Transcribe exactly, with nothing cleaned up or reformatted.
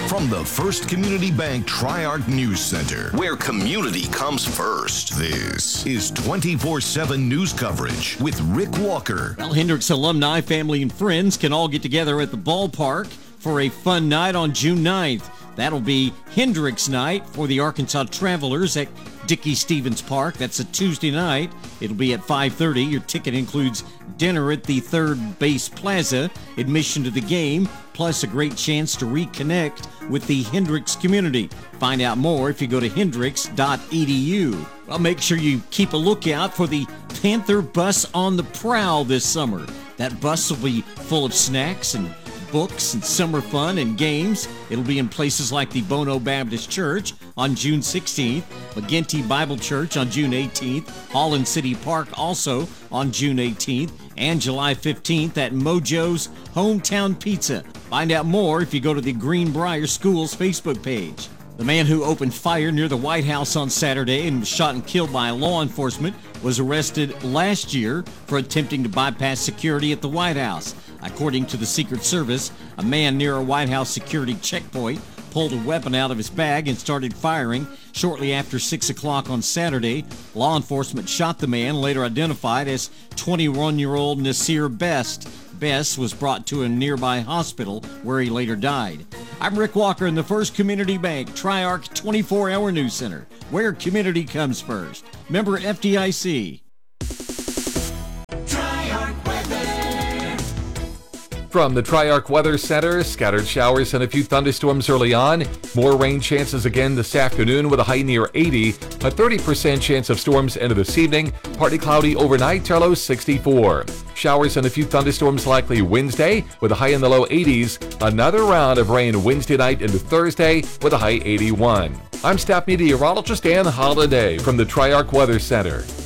From the First Community Bank Tri-Arc News Center, where community comes first, this is twenty-four seven news coverage with Rick Walker. Well, Hendricks alumni, family, and friends can all get together at the ballpark for a fun night on June ninth. That'll be Hendricks night for the Arkansas Travelers at Dickey Stevens Park. That's a Tuesday night. It'll be at five thirty. Your ticket includes dinner at the Third Base Plaza, admission to the game, plus a great chance to reconnect with the Hendricks community. Find out more if you go to hendricks dot e d u. Well, make sure you keep a lookout for the Panther Bus on the Prowl this summer. That bus will be full of snacks and books and summer fun and games. It'll be in places like the Bono Baptist Church on June sixteenth, McGinty Bible Church on June eighteenth, Holland City Park also on June eighteenth, and July fifteenth at Mojo's Hometown Pizza. Find out more if you go to the Greenbrier Schools Facebook page. The man who opened fire near the White House on Saturday and was shot and killed by law enforcement was arrested last year for attempting to bypass security at the White House. According to the Secret Service, a man near a White House security checkpoint pulled a weapon out of his bag and started firing. Shortly after six o'clock on Saturday, law enforcement shot the man, later identified as twenty-one-year-old Nasir Best. Best was brought to a nearby hospital where he later died. I'm Rick Walker in the First Community Bank Tri-Arc twenty-four hour News Center, where community comes first. Member F D I C. From the Tri-Arc Weather Center, scattered showers and a few thunderstorms early on. More rain chances again this afternoon with a high near eighty. A thirty percent chance of storms into this evening. Partly cloudy overnight, low sixty-four. Showers and a few thunderstorms likely Wednesday with a high in the low eighties. Another round of rain Wednesday night into Thursday with a high eighty-one. I'm staff meteorologist Ann Holiday from the Tri-Arc Weather Center.